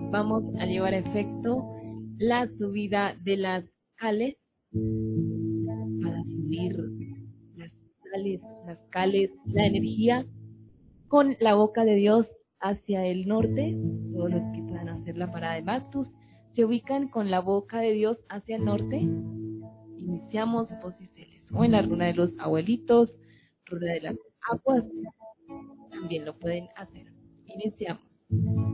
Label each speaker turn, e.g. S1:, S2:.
S1: vamos a llevar a efecto la subida de las cales para subir las cales, la energía con la boca de Dios hacia el norte. Todos los que puedan hacer la parada de Bactus se ubican con la boca de Dios hacia el norte. Iniciamos posiciones o en la runa de los abuelitos, runa de las aguas, también lo pueden hacer. Iniciamos.